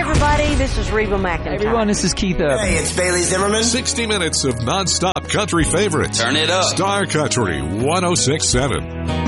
everybody. This is Reba McEntire. Hey, everyone, this is Keith Urban. Hey, it's Bailey Zimmerman. 60 minutes of nonstop country favorites. Turn it up. Star Country 106.7.